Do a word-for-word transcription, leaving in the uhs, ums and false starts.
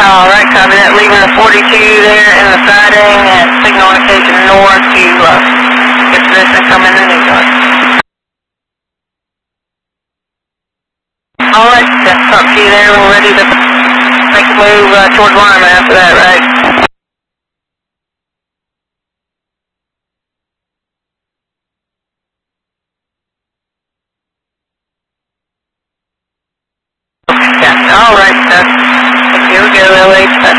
All right, copy that. Leaving the forty-two there in the siding and signal indication north to uh, get position coming in England. All right, that's up to you there. We're ready to make a move uh, towards Lyman after that, right? Yeah, all right, uh, here we go, L H.